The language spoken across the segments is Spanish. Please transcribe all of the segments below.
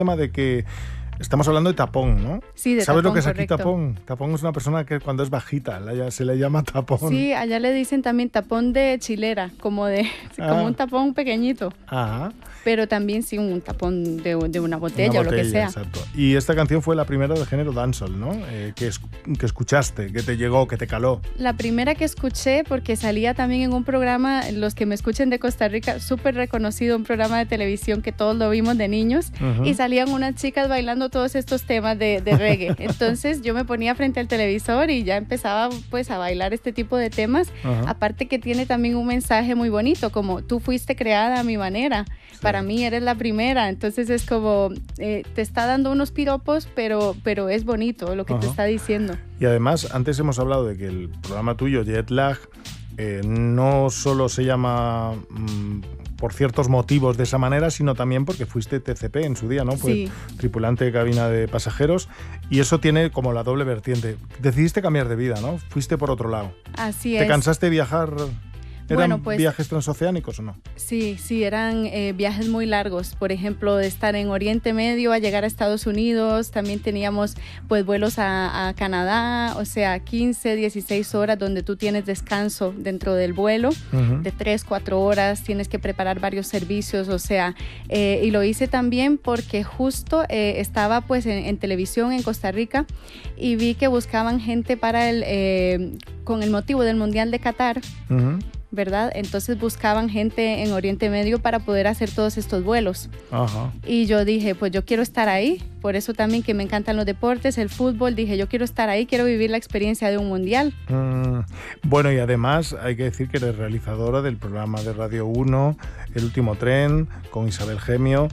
tema de que estamos hablando de tapón, ¿no? Sí, de ¿Sabes tapón, lo que es aquí correcto. tapón? Tapón es una persona que cuando es bajita, se le llama tapón. Sí, allá le dicen también tapón de chilera, como un tapón pequeñito. Ajá. Pero también sí un tapón de una botella o lo que sea. Exacto. Y esta canción fue la primera del género dancehall, ¿no? Que escuchaste, que te llegó, que te caló. La primera que escuché, porque salía también en un programa, los que me escuchen de Costa Rica, súper reconocido, un programa de televisión que todos lo vimos de niños, y salían unas chicas bailando todos estos temas de reggae. Entonces yo me ponía frente al televisor y ya empezaba pues a bailar este tipo de temas. Aparte que tiene también un mensaje muy bonito, como tú fuiste creada a mi manera. Sí. Para mí eres la primera, entonces es como te está dando unos piropos, pero es bonito lo que te está diciendo. Y además, antes hemos hablado de que el programa tuyo, Jetlag, no solo se llama por ciertos motivos de esa manera, sino también porque fuiste TCP en su día, ¿no? Pues sí. Tripulante de cabina de pasajeros, y eso tiene como la doble vertiente. Decidiste cambiar de vida, ¿no? Fuiste por otro lado. Así es. ¿Te cansaste de viajar? ¿Eran pues, viajes transoceánicos o no? Sí, eran viajes muy largos. Por ejemplo, de estar en Oriente Medio a llegar a Estados Unidos. También teníamos pues vuelos a Canadá, o sea, 15, 16 horas donde tú tienes descanso dentro del vuelo, de 3, 4 horas. Tienes que preparar varios servicios, o sea, y lo hice también porque justo estaba pues en televisión en Costa Rica y vi que buscaban gente para con el motivo del Mundial de Qatar. ¿Verdad? Entonces buscaban gente en Oriente Medio para poder hacer todos estos vuelos. Y yo dije, pues yo quiero estar ahí, por eso también que me encantan los deportes, el fútbol, dije yo quiero estar ahí, quiero vivir la experiencia de un mundial. Bueno, y además hay que decir que eres realizadora del programa de Radio 1, El Último Tren, con Isabel Gemio.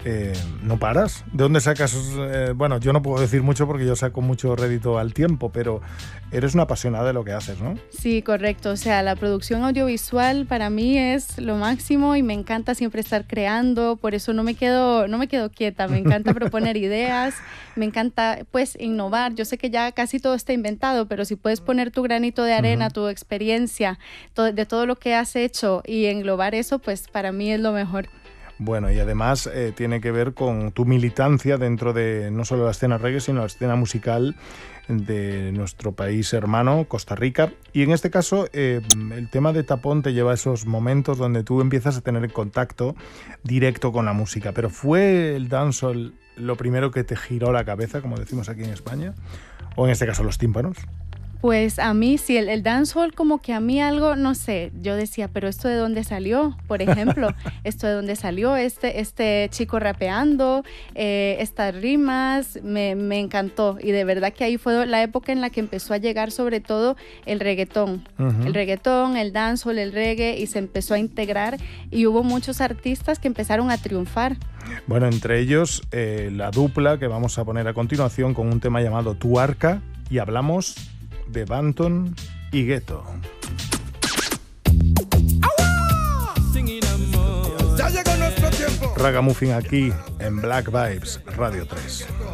¿No paras? ¿De dónde sacas? Bueno, yo no puedo decir mucho porque yo saco mucho rédito al tiempo, pero eres una apasionada de lo que haces, ¿no? Sí, correcto. O sea, la producción audiovisual para mí es lo máximo y me encanta siempre estar creando, por eso no me quedo quieta, me encanta proponer ideas, me encanta pues innovar. Yo sé que ya casi todo está inventado, pero si puedes poner tu granito de arena, tu experiencia, de todo lo que has hecho y englobar eso, pues para mí es lo mejor. Bueno, y además tiene que ver con tu militancia dentro de no solo la escena reggae, sino la escena musical de nuestro país hermano, Costa Rica. Y en este caso, el tema de tapón te lleva a esos momentos donde tú empiezas a tener contacto directo con la música. Pero ¿fue el dancehall lo primero que te giró la cabeza, como decimos aquí en España? ¿O en este caso los tímpanos? Pues a mí sí, el dancehall como que a mí algo, no sé, yo decía, pero ¿esto de dónde salió? Por ejemplo, ¿esto de dónde salió? Este chico rapeando, estas rimas, me encantó. Y de verdad que ahí fue la época en la que empezó a llegar sobre todo el reggaetón. El reggaetón, el dancehall, el reggae, y se empezó a integrar y hubo muchos artistas que empezaron a triunfar. Bueno, entre ellos la dupla que vamos a poner a continuación con un tema llamado Tu Arca, y hablamos de Banton y Gueto. Ya llegó nuestro tiempo. Ragamuffin aquí en Black Vibes Radio 3.